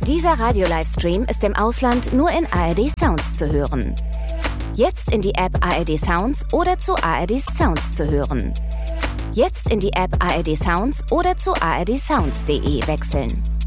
Dieser Radio-Livestream ist im Ausland nur in ARD Sounds zu hören. Jetzt in die App ARD Sounds oder zu ARD Sounds zu hören. Jetzt in die App ARD Sounds oder zu ardsounds.de wechseln.